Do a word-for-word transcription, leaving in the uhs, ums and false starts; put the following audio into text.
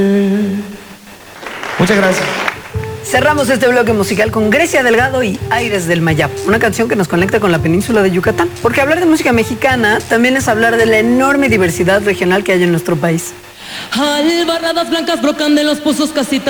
Muchas gracias. Cerramos este bloque musical con Grecia Delgado y Aires del Mayab, una canción que nos conecta con la península de Yucatán. Porque hablar de música mexicana también es hablar de la enorme diversidad regional que hay en nuestro país. Albarradas blancas brocan de los pozos, casitas.